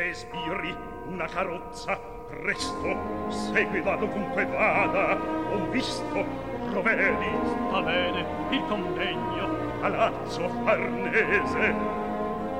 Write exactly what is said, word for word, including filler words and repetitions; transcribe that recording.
tre sbirri, una carrozza, presto, seguila dovunque vada, ho visto, provedi. Sta bene, il convegno. Palazzo Farnese.